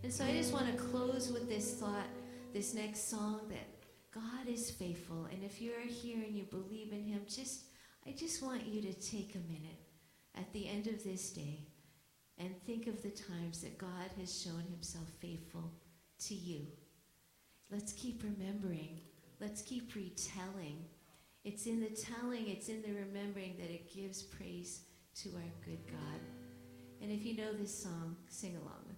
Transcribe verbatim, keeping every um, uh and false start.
And so I just want to close with this thought, this next song, that God is faithful. And if you're here and you believe in him, just I just want you to take a minute at the end of this day and think of the times that God has shown himself faithful to you. Let's keep remembering. Let's keep retelling. It's in the telling, it's in the remembering that it gives praise to our good God. And if you know this song, sing along with me.